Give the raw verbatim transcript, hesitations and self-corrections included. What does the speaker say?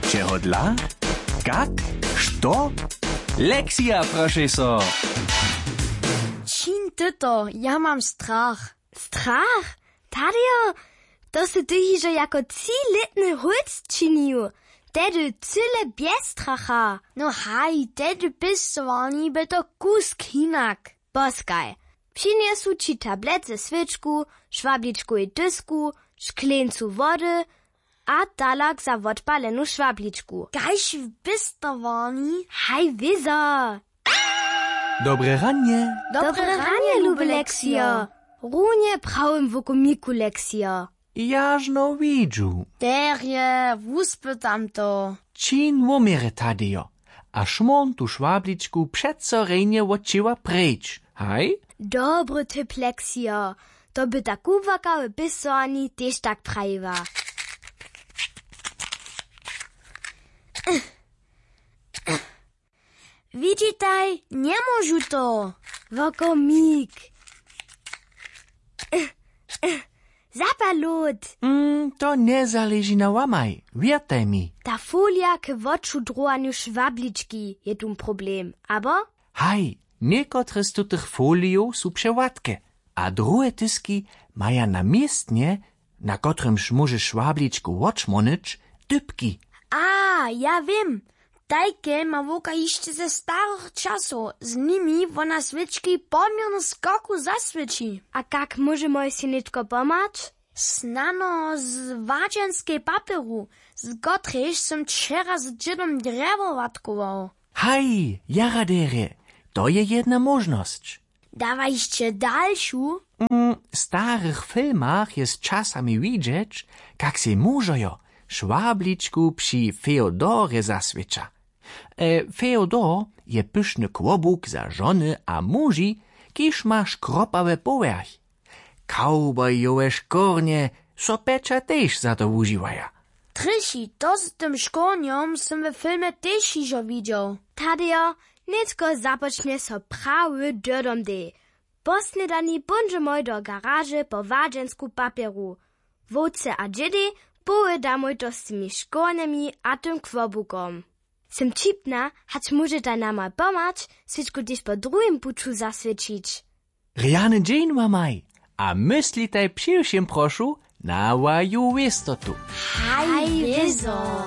Čeho dla? Kak? Što? Lekcja, proszę so. Čin tyto, ja mam strach. Strach? Tadio, to se ty hižo jako ciletny hulc činiu. Tedy cyle bez stracha. No haj, tedy pisowani by to kusk hinak. Boskaj, přiniesu ci tablet ze swyczku, szwabliczku i dysku, szklencu wody, a talak za odpalenu szwabliczku. Gajś wbistowani? Haj, wizo. Dobre ranie. Dobre ranie, lube Leksio. Runie prawym wokomiku Leksio. Jażno widzu. Derje, wuspytam to. Čin womere tadio. A šmon tu švabličku přeco rejnie odčiva preč. Haj? Dobry typ Leksio. To by tak uwakały pisowani też tak prawa. Widzitaj, nie możu to. Wokomik. Zapalot. Mm, to nie zależy na łamaj. Wiertaj mi. Ta folia k woczu droaniu szwabliczki je tu problem. Aber? Haj, niekotre z tutych foliów są przewatkie, a drugie tyski maja na miestnie, na kotrymż może szwabliczku oczmonyć, typki. A, ja wiem. Tajke ma woka jeszcze ze starych czasów. Z nimi wona swyczki pomierno skoku zaswyci. A kak może moje synitko pomać? Snano z wadzenskiej papieru, z kotryż som wczera z dziedom drewo watkował. Haj, jaradere, to je jedna możność. Dawajście dalszą? Mm, w starych filmach jest czasami widzieć, jak się mużojo szwabliczku przy Feodorze zaswicza. E, Feodor je pyszny kłobuk za żony a muži, kiż ma szkropawe powerch. Kaubojowe szkornie so pecza też za to używaja. Trysi, to z tym szkorniom som w filmie też iżo widział. Tadio, nicko zapocznie so prawy dodom de. Posnedani bunże moj do garaże po wadzensku papieru. Woce a dziedy połyda moj to z tymi szkorniami a tym kwobukom. Sem čipna, hać może ta nama pomać, swyczku też po drugim puczu zaswycić. Riane dzień mamaj, a myślitaj przyjszym proszu na waju wistotu. Haj, wizo.